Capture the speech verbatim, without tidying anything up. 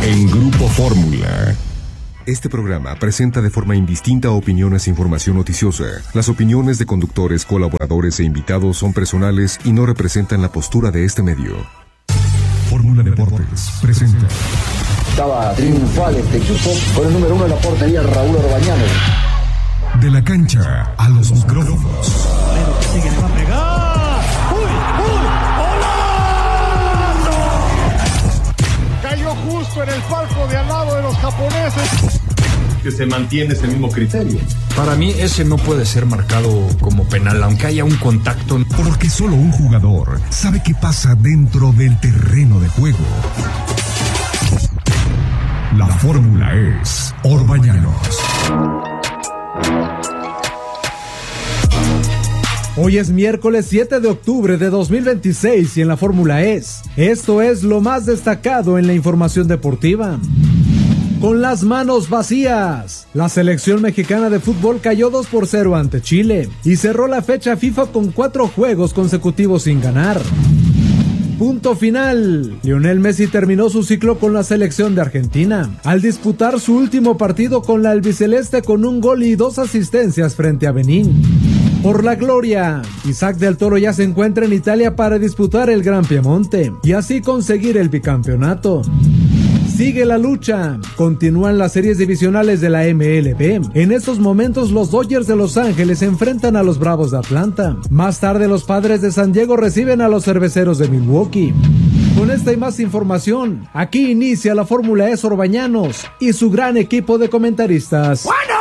en Grupo Fórmula. Este programa presenta de forma indistinta opiniones e información noticiosa. Las opiniones de conductores, colaboradores e invitados son personales y no representan la postura de este medio. Fórmula Deportes presenta. Estaba triunfal este equipo con el número uno en la portería, Raúl Orbañano. De la cancha a los micrófonos. Pero que sigue, le va a pegar. ¡Uy, uy! ¡Hola! Cayó justo en el palco de al lado de los japoneses. Que se mantiene ese mismo criterio. Para mí ese no puede ser marcado como penal, aunque haya un contacto. Porque solo un jugador sabe qué pasa dentro del terreno de juego. La fórmula es Orbañanos. Hoy es miércoles siete de octubre de dos mil veintiséis y en la Fórmula es. Esto es lo más destacado en la información deportiva. Con las manos vacías, la selección mexicana de fútbol cayó dos por cero ante Chile y cerró la fecha FIFA con cuatro juegos consecutivos sin ganar. Punto final. Lionel Messi terminó su ciclo con la selección de Argentina al disputar su último partido con la albiceleste con un gol y dos asistencias frente a Benín. Por la gloria, Isaac del Toro ya se encuentra en Italia para disputar el Gran Piemonte y así conseguir el bicampeonato. Sigue la lucha, continúan las series divisionales de la M L B. En estos momentos los Dodgers de Los Ángeles se enfrentan a los Bravos de Atlanta. Más tarde los Padres de San Diego reciben a los Cerveceros de Milwaukee. Con esta y más información, aquí inicia la Fórmula E Orbañanos y su gran equipo de comentaristas. ¡Bueno!